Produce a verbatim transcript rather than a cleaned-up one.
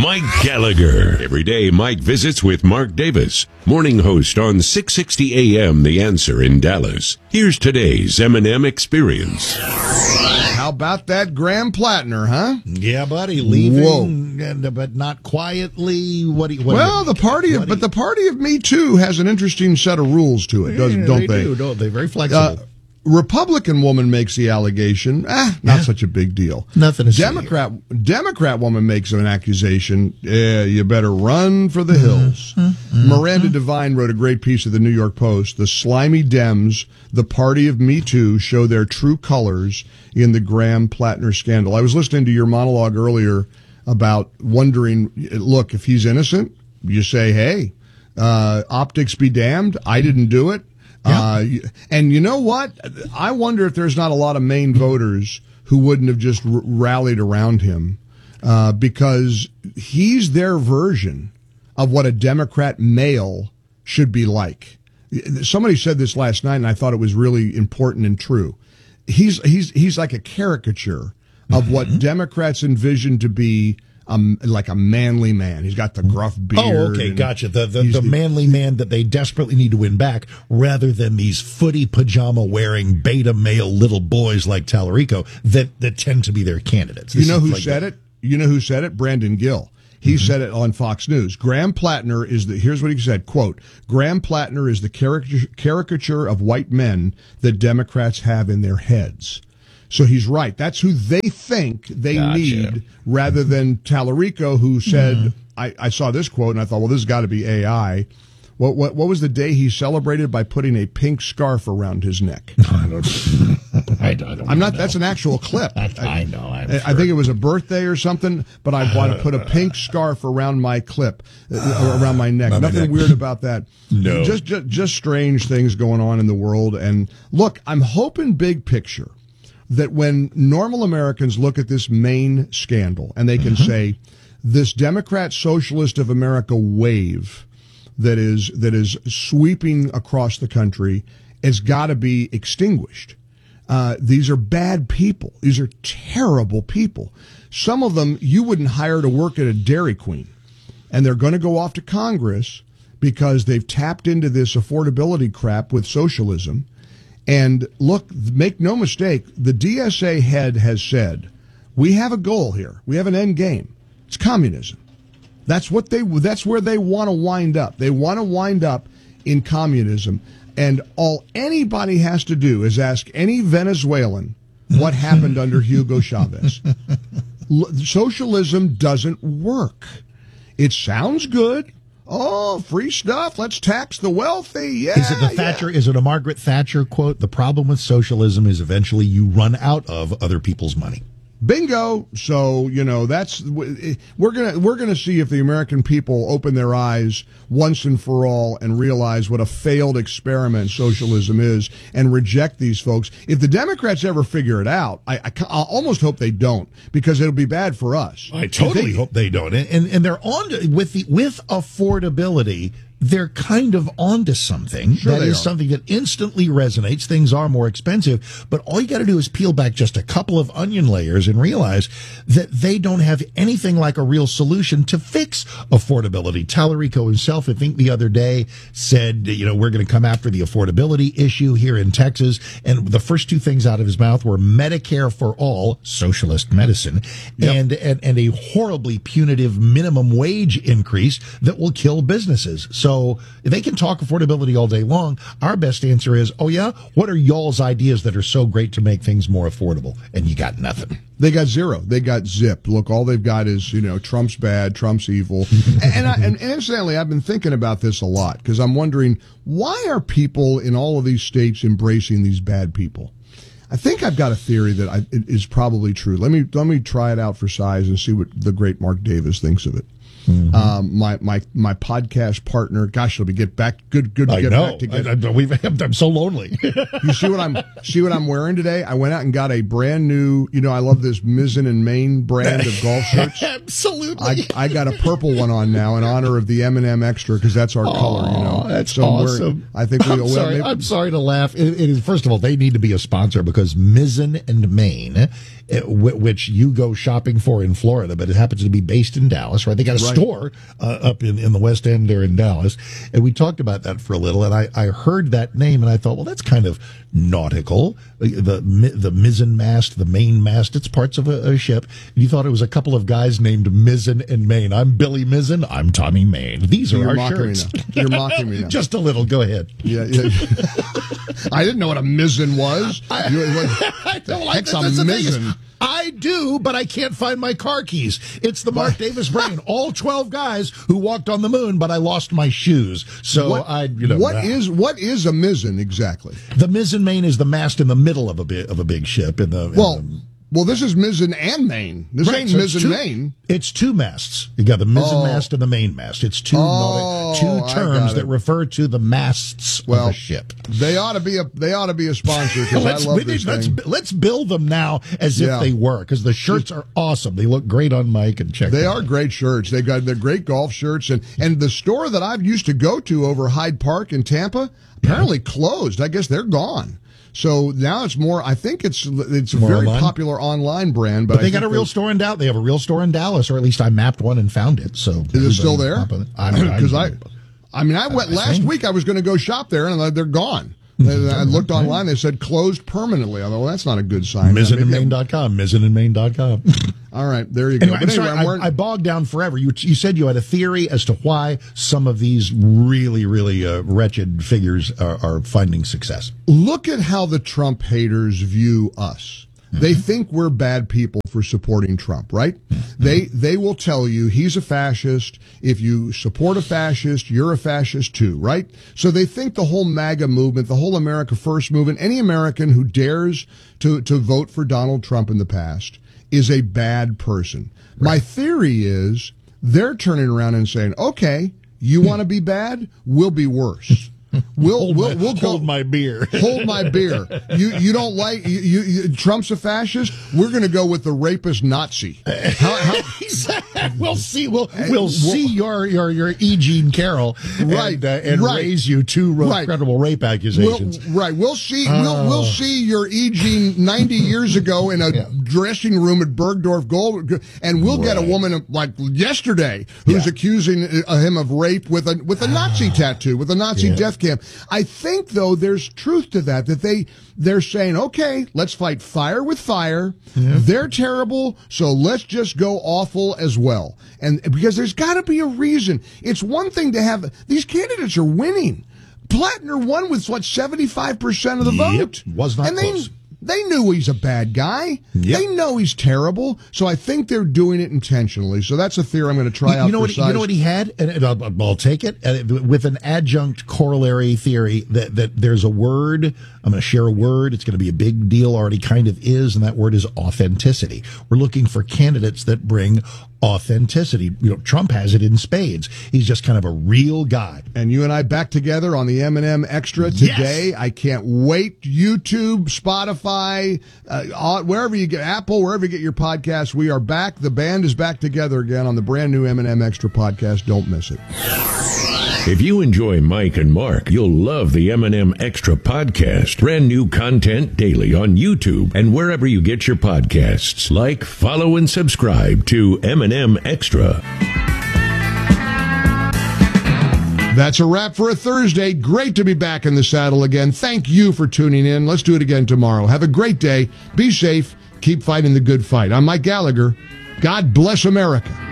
Mike Gallagher. Every day, Mike visits with Mark Davis, morning host on six sixty A M The Answer in Dallas. Here's today's M and M Experience. How about that Graham Plattner, huh? Yeah, buddy, leaving, and, but not quietly. What do you? What well, do you, the party of, but the party of Me Too has an interesting set of rules to it, doesn't yeah, don't they? they? Do, don't they? Very flexible. Uh, Republican woman makes the allegation. Ah, not Yeah. such a big deal. Nothing to see Democrat Democrat woman makes an accusation. Yeah, you better run for the hills. Mm-hmm. Miranda Devine wrote a great piece of the New York Post. The slimy Dems, the party of Me Too, show their true colors in the Graham Plattner scandal. I was listening to your monologue earlier about wondering, look, if he's innocent, you say, hey, uh, optics be damned. I didn't do it. Uh, and you know what? I wonder if there's not a lot of Maine voters who wouldn't have just r- rallied around him uh, because he's their version of what a Democrat male should be like. Somebody said this last night, and I thought it was really important and true. He's he's he's like a caricature of mm-hmm. what Democrats envision to be. Um, like a manly man. He's got the gruff beard. Oh, okay, gotcha. The the, the the manly man that they desperately need to win back, rather than these footy pajama wearing beta male little boys like Tallarico that, that tend to be their candidates. This you know who like said the, it? You know who said it? Brandon Gill. He mm-hmm. said it on Fox News. Graham Plattner is the, here's what he said, quote, Graham Plattner is the caricature, caricature of white men that Democrats have in their heads. So he's right. That's who they think they gotcha. need, rather than Tallarico, who said, mm. I, I saw this quote, and I thought, well, this has got to be A I. What, what what was the day he celebrated by putting a pink scarf around his neck? I don't, I don't I'm not. know. That's an actual clip. I, I know. I'm I, sure. I think it was a birthday or something, but I want to put a pink scarf around my clip, uh, around my neck. Around my Nothing neck. weird about that. No. Just, just just strange things going on in the world. And look, I'm hoping big picture that when normal Americans look at this Maine scandal and they can mm-hmm. say, this Democrat Socialist of America wave that is that is sweeping across the country has got to be extinguished. Uh, these are bad people. These are terrible people. Some of them you wouldn't hire to work at a Dairy Queen, and they're going to go off to Congress because they've tapped into this affordability crap with socialism. And look, make no mistake, the D S A head has said, we have a goal here. We have an end game. It's communism. That's what they, that's where they want to wind up. They want to wind up in communism. And all anybody has to do is ask any Venezuelan what happened under Hugo Chavez. Socialism doesn't work. It sounds good. Oh, free stuff. Let's tax the wealthy. Yeah. Is it the Thatcher? Yeah. Is it a Margaret Thatcher quote? The problem with socialism is eventually you run out of other people's money. Bingo. So, you know, that's we're going to we're going to see if the American people open their eyes once and for all and realize what a failed experiment socialism is and reject these folks. If the Democrats ever figure it out, I, I, I almost hope they don't, because it'll be bad for us. I totally they, hope they don't. And, and and they're on to, with the with affordability. They're kind of onto something. Sure that is are. something that instantly resonates. Things are more expensive, but all you got to do is peel back just a couple of onion layers and realize that they don't have anything like a real solution to fix affordability. Tallarico himself, I think the other day, said, you know, we're going to come after the affordability issue here in Texas. And the first two things out of his mouth were Medicare for all, socialist medicine, yep. and, and, and a horribly punitive minimum wage increase that will kill businesses. So So they can talk affordability all day long. Our best answer is, oh, yeah, what are y'all's ideas that are so great to make things more affordable? And you got nothing. They got zero. They got zip. Look, all they've got is, you know, Trump's bad, Trump's evil. and, I, and incidentally, I've been thinking about this a lot because I'm wondering, why are people in all of these states embracing these bad people? I think I've got a theory that I, it is probably true. Let me let me try it out for size and see what the great Mark Davis thinks of it. Mm-hmm. Um, my my my podcast partner. Gosh, let me get back. Good, good to I get know. back together. I, I, we've, I'm so lonely. You see what I'm see what I'm wearing today? I went out and got a brand new. You know, I love this Mizzen and Maine brand of golf shirts. Absolutely. I, I got a purple one on now in honor of the M and M Extra because that's our oh, color. You know, that's so awesome. Wearing, I think we. I'm well, sorry. maybe, I'm sorry to laugh. It, it is first of all, they need to be a sponsor because Mizzen and Maine uh, w- which you go shopping for in Florida, but it happens to be based in Dallas, right? They got a Right. store uh, up in, in the West End there in Dallas. And we talked about that for a little, and I, I heard that name, and I thought, well, that's kind of nautical. The the mizzen mast, the main mast, it's parts of a, a ship. And you thought it was a couple of guys named Mizzen and Main. I'm Billy Mizzen. I'm Tommy Main. These are You're our mocking shirts. me now. You're mocking me now. Just a little. Go ahead. Yeah, yeah. I didn't know what a mizzen was. I, You- what- I don't the like heck's that. a That's the thing is, mizzen? I do, but I can't find my car keys. It's the Mark Davis brain. All twelve guys who walked on the moon, but I lost my shoes. So What, I, you know, what uh, is what is a mizzen exactly? the mizzen main is the mast in the middle of a bit of a big ship. In the in Well, the, well, this is mizzen and main. This Right, ain't so it's mizzen two- main. It's two masts. You got the mizzen Oh. mast and the main mast. It's two Oh, two I terms got that it. refer to the masts Well, of a ship. They ought to be a they ought to be a sponsor because I Let's, love we this need- let's thing. let's build them now as Yeah. if they were, because the shirts are awesome. They look great on Mike, and check. They them are out. great shirts. They got they're great golf shirts, and and the store that I've used to go to over Hyde Park in Tampa apparently closed. I guess they're gone. So now it's more. I think it's it's a More very online? popular online brand. But, But I they got a think real they- store in Dallas. They have a real store in Dallas, or at least I mapped one and found it. So Is it still there? Because I, I, I mean, I went I last think. week. I was going to go shop there, and they're gone. I looked online. They said closed permanently. I thought, well, that's not a good sign. mizzen and Maybe main dot com, mizzen and main dot com. I'm- All right, there you go. Anyway, But I'm sorry, anyway, I'm I, wearing- I bogged down forever. You, you said you had a theory as to why some of these really, really uh, wretched figures are, are finding success. look at how the Trump haters view us. They think we're bad people for supporting Trump, right? They they will tell you he's a fascist. If you support a fascist, you're a fascist too, right? So they think the whole MAGA movement, the whole America First movement, any American who dares to, to vote for Donald Trump in the past is a bad person. My theory is they're turning around and saying, okay, you want to be bad? We'll be worse. We'll Hold we'll my, we'll go hold my beer. hold my beer. You you don't like you, you, you Trump's a fascist. We're going to go with the rapist Nazi. How, how, we'll see. We'll we'll see your your your E. Jean Carroll, Right, and, uh, and right. raise you two ro- Right. credible rape we'll, accusations. right? We'll see. We'll we'll see your E. Jean ninety years ago in a Yeah. dressing room at Bergdorf Gold, and we'll get a Right. woman like yesterday who's Yeah. accusing uh, him of rape with a with a Nazi tattoo, with a Nazi Yeah. death camp. I think though there's truth to that. That they they're saying, okay, let's fight fire with fire. They're terrible, so let's just go awful as well. And because there's got to be a reason. It's one thing to have these candidates are winning. Plattner won with what seventy-five percent of the Yep, vote. was not and they, close. They knew he's a bad guy. Yep. They know he's terrible. So I think they're doing it intentionally. So that's a theory I'm going to try You, out. you know for what? You size. know what he had, and, and I'll, I'll take it uh, with an adjunct corollary theory that that there's a word. I'm going to share a word. It's going to be a big deal. Already kind of is, and that word is authenticity. We're looking for candidates that bring authenticity. You know, Trump has it in spades. He's just kind of a real guy. And you and I back together on the M and M Extra today. Yes. I can't wait. YouTube, Spotify, uh, wherever you get Apple, wherever you get your podcasts, we are back. The band is back together again on the brand new M and M Extra podcast. Don't miss it. If you enjoy Mike and Mark, you'll love the M and M Extra podcast. Brand new content daily on YouTube and wherever you get your podcasts. Like, follow, and subscribe to M and M Extra. That's a wrap for a Thursday. Great to be back in the saddle again. Thank you for tuning in. Let's do it again tomorrow. Have a great day. Be safe. Keep fighting the good fight. I'm Mike Gallagher. God bless America.